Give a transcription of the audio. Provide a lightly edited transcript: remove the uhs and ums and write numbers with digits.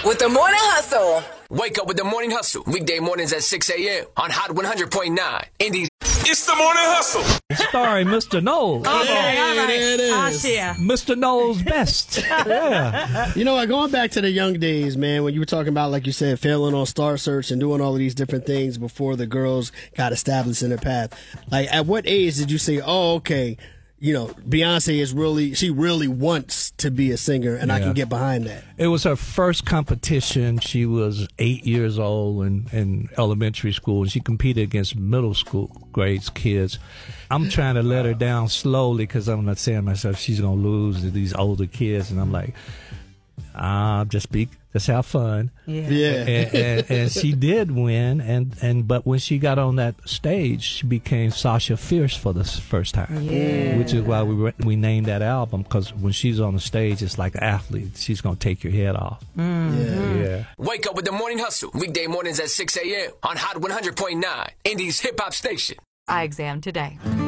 with the Morning Hustle. Wake up with the Morning Hustle. Weekday mornings at 6 a.m. on Hot 100.9. Indy's. It's the Morning Hustle. Starring Mr. Knowles. Okay, all right. There it is. Mr. Knowles best. Yeah. You know what? Going back to the young days, man, when you were talking about, like you said, failing on Star Search and doing all of these different things before the girls got established in their path. Like, at what age did you say, oh, okay, you know, Beyonce she really wants to be a singer, and I can get behind that? It was her first competition. She was 8 years old in elementary school, and she competed against middle school grades kids. I'm trying to let her down slowly because I'm not saying to myself she's going to lose to these older kids, and I'm like, just have fun. And she did win, but when she got on that stage, she became Sasha Fierce for the first time, which is why we named that album, because when she's on the stage, it's like an athlete. She's going to take your head off. Yeah. Wake up with the Morning Hustle. Weekday mornings at 6 a.m. on Hot 100.9. Indy's hip hop station. Eye exam today.